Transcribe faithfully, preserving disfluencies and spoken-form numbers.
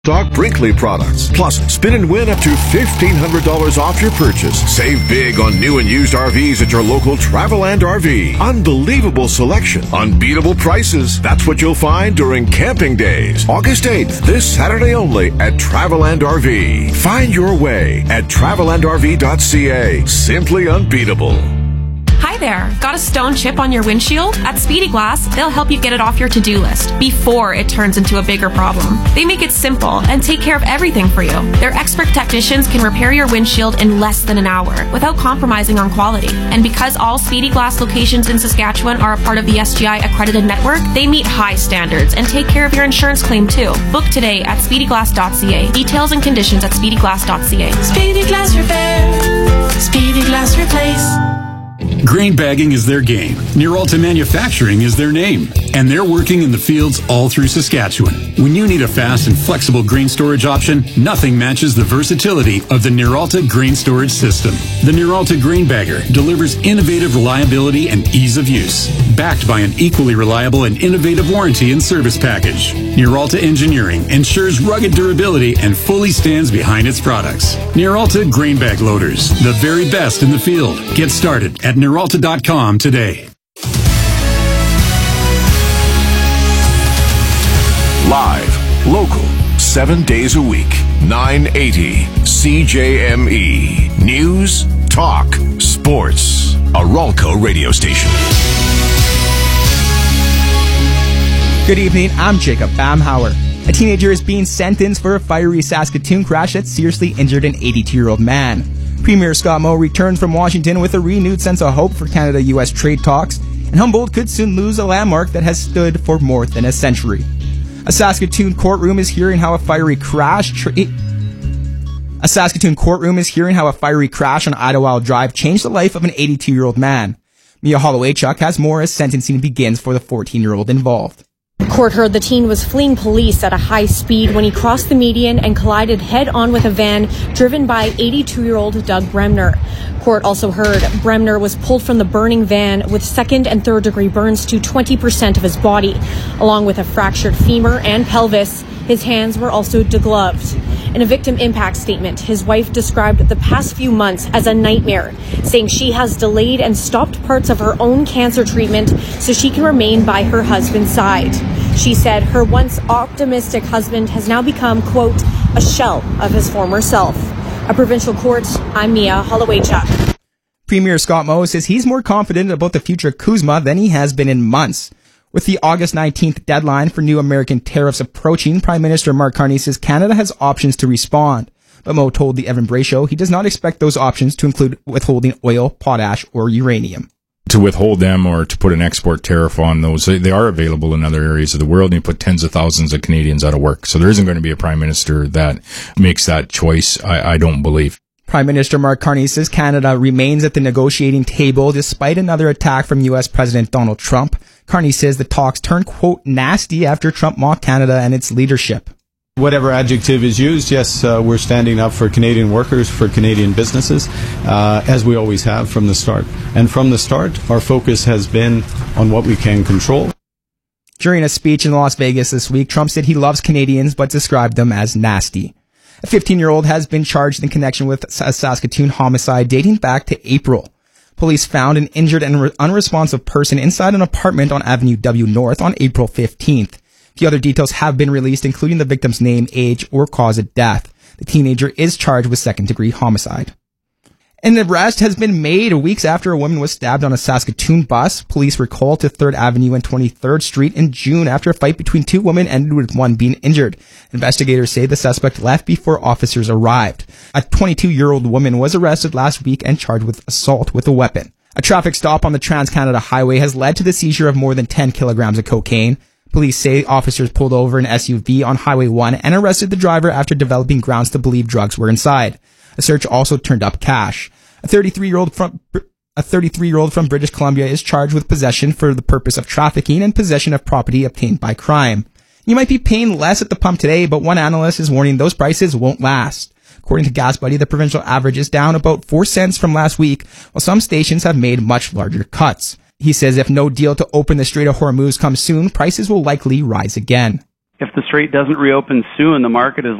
Stock Brinkley products. Plus, spin and win up to fifteen hundred dollars off your purchase. Save big on new and used R Vs at your local Traveland R V. Unbelievable selection. Unbeatable prices. That's what you'll find during Camping Days. August eighth, this Saturday only at Traveland R V. Find your way at traveland r v dot c a. Simply unbeatable. Hi there. Got a stone chip on your windshield? At Speedy Glass, they'll help you get it off your to-do list before it turns into a bigger problem. They make it simple and take care of everything for you. Their expert technicians can repair your windshield in less than an hour without compromising on quality. And because all Speedy Glass locations in Saskatchewan are a part of the S G I accredited network, they meet high standards and take care of your insurance claim too. Book today at speedy glass dot c a. Details and conditions at speedy glass dot c a. Speedy Glass Repair. Speedy Glass Replace. Grain bagging is their game. Nearalta Manufacturing is their name. And they're working in the fields all through Saskatchewan. When you need a fast and flexible grain storage option, nothing matches the versatility of the Nearalta Grain Storage System. The Nearalta Grain Bagger delivers innovative reliability and ease of use, backed by an equally reliable and innovative warranty and service package. Nearalta Engineering ensures rugged durability and fully stands behind its products. Nearalta Grain Bag Loaders, the very best in the field. Get started at nearalta dot com today. Live, local, seven days a week, nine eighty C J M E. News, talk, sports. A Ralco radio station. Good evening, I'm Jacob Bamhauer. A teenager is being sentenced for a fiery Saskatoon crash that seriously injured an eighty-two-year-old man. Premier Scott Moe returns from Washington with a renewed sense of hope for Canada-U S trade talks, and Humboldt could soon lose a landmark that has stood for more than a century. A Saskatoon courtroom is hearing how a fiery crash... Tra- a Saskatoon courtroom is hearing how a fiery crash on Idlewild Drive changed the life of an eighty-two-year-old man. Mia Hollowaychuk has more as sentencing begins for the fourteen-year-old involved. Court heard the teen was fleeing police at a high speed when he crossed the median and collided head-on with a van driven by eighty-two-year-old Doug Bremner. Court also heard Bremner was pulled from the burning van with second and third degree burns to twenty percent of his body. Along with a fractured femur and pelvis, his hands were also degloved. In a victim impact statement, his wife described the past few months as a nightmare, saying she has delayed and stopped parts of her own cancer treatment so she can remain by her husband's side. She said her once optimistic husband has now become, quote, a shell of his former self. A provincial court, I'm Mia Hollowaychuk. Premier Scott Moe says he's more confident about the future of CUSMA than he has been in months. With the August nineteenth deadline for new American tariffs approaching, Prime Minister Mark Carney says Canada has options to respond. But Moe told the Evan Bray Show he does not expect those options to include withholding oil, potash, or uranium. To withhold them or to put an export tariff on those, they are available in other areas of the world, and you put tens of thousands of Canadians out of work. So there isn't going to be a prime minister that makes that choice, I, I don't believe. Prime Minister Mark Carney says Canada remains at the negotiating table despite another attack from U S President Donald Trump. Carney says the talks turned, quote, nasty after Trump mocked Canada and its leadership. Whatever adjective is used, yes, uh, we're standing up for Canadian workers, for Canadian businesses, uh, as we always have from the start. And from the start, our focus has been on what we can control. During a speech in Las Vegas this week, Trump said he loves Canadians but described them as nasty. A fifteen-year-old has been charged in connection with a Saskatoon homicide dating back to April. Police found an injured and re- unresponsive person inside an apartment on Avenue W North on April fifteenth. The other details have been released, including the victim's name, age, or cause of death. The teenager is charged with second-degree homicide. An arrest has been made weeks after a woman was stabbed on a Saskatoon bus. Police were called to third Avenue and twenty-third Street in June after a fight between two women ended with one being injured. Investigators say the suspect left before officers arrived. A twenty-two-year-old woman was arrested last week and charged with assault with a weapon. A traffic stop on the Trans-Canada Highway has led to the seizure of more than ten kilograms of cocaine. Police say officers pulled over an S U V on Highway one and arrested the driver after developing grounds to believe drugs were inside. A search also turned up cash. A thirty-three-year-old from a thirty-three-year-old from British Columbia is charged with possession for the purpose of trafficking and possession of property obtained by crime. You might be paying less at the pump today, but one analyst is warning those prices won't last. According to GasBuddy, the provincial average is down about four cents from last week, while some stations have made much larger cuts. He says if no deal to open the Strait of Hormuz comes soon, prices will likely rise again. if the strait doesn't reopen soon, the market is